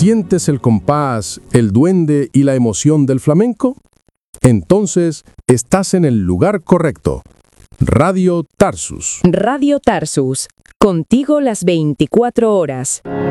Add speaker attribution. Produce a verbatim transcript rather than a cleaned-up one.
Speaker 1: ¿Sientes el compás, el duende y la emoción del flamenco? Entonces, estás en el lugar correcto. Radio Tarsus.
Speaker 2: Radio Tarsus, contigo las veinticuatro horas.